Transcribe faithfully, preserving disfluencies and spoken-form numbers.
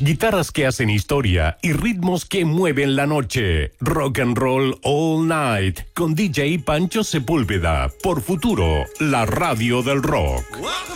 guitarras que hacen historia y ritmos que mueven la noche. Rock and Roll All Night con D J Pancho Sepúlveda por Futuro, la radio del rock.